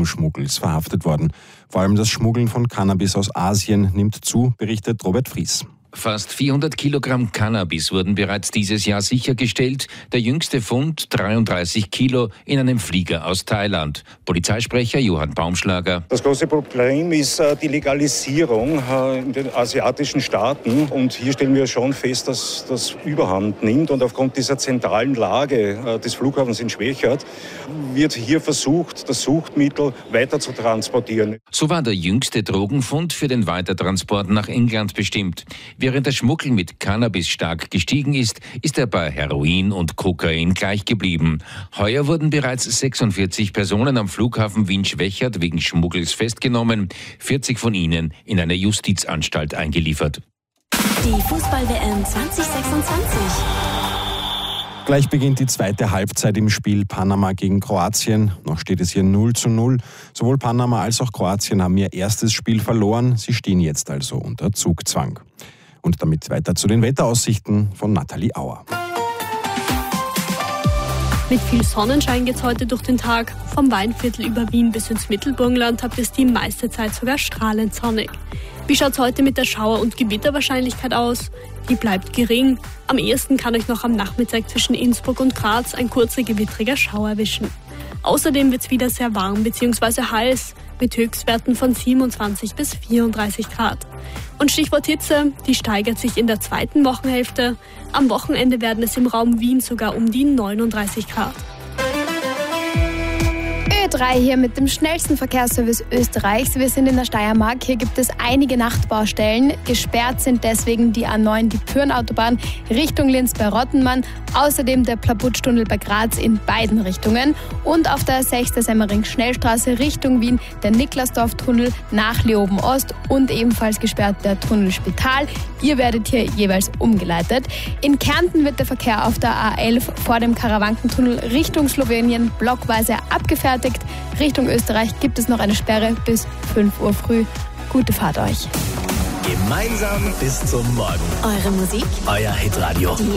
Drogenschmuggels verhaftet worden. Vor allem das Schmuggeln von Cannabis aus Asien nimmt zu, berichtet Robert Fries. Fast 400 Kilogramm Cannabis wurden bereits dieses Jahr sichergestellt. Der jüngste Fund 33 Kilo in einem Flieger aus Thailand. Polizeisprecher Johann Baumschlager. Das große Problem ist die Legalisierung in den asiatischen Staaten. Und hier stellen wir schon fest, dass das Überhand nimmt. Und aufgrund dieser zentralen Lage des Flughafens in Schwechat wird hier versucht, das Suchtmittel weiter zu transportieren. So war der jüngste Drogenfund für den Weitertransport nach England bestimmt. Während der Schmuggel mit Cannabis stark gestiegen ist, ist er bei Heroin und Kokain gleich geblieben. Heuer wurden bereits 46 Personen am Flughafen Wien-Schwechat wegen Schmuggels festgenommen, 40 von ihnen in eine Justizanstalt eingeliefert. Die Fußball-WM 2026. Gleich beginnt die zweite Halbzeit im Spiel Panama gegen Kroatien. Noch steht es hier 0:0. Sowohl Panama als auch Kroatien haben ihr erstes Spiel verloren. Sie stehen jetzt also unter Zugzwang. Und damit weiter zu den Wetteraussichten von Nathalie Auer. Mit viel Sonnenschein geht's heute durch den Tag. Vom Weinviertel über Wien bis ins Mittelburgenland habt ihr es die meiste Zeit sogar strahlend sonnig. Wie schaut's heute mit der Schauer- und Gewitterwahrscheinlichkeit aus? Die bleibt gering. Am ehesten kann euch noch am Nachmittag zwischen Innsbruck und Graz ein kurzer gewittriger Schauer erwischen. Außerdem wird's wieder sehr warm bzw. heiß mit Höchstwerten von 27 bis 34 Grad. Und Stichwort Hitze, die steigert sich in der zweiten Wochenhälfte. Am Wochenende werden es im Raum Wien sogar um die 39 Grad. Ö3 hier mit dem schnellsten Verkehrsservice Österreichs. Wir sind in der Steiermark. Hier gibt es einige Nachtbaustellen. Gesperrt sind deswegen die A9, die Pyhrn-Autobahn Richtung Linz bei Rottenmann. Außerdem der Plabutsch-Tunnel bei Graz in beiden Richtungen. Und auf der 6. Semmering-Schnellstraße Richtung Wien der Niklasdorf-Tunnel nach Leoben-Ost und ebenfalls gesperrt der Tunnel Spital. Ihr werdet hier jeweils umgeleitet. In Kärnten wird der Verkehr auf der A11 vor dem Karawankentunnel Richtung Slowenien blockweise abgefertigt. Richtung Österreich gibt es noch eine Sperre bis 5 Uhr früh. Gute Fahrt euch. Gemeinsam bis zum Morgen. Eure Musik, Euer Hitradio.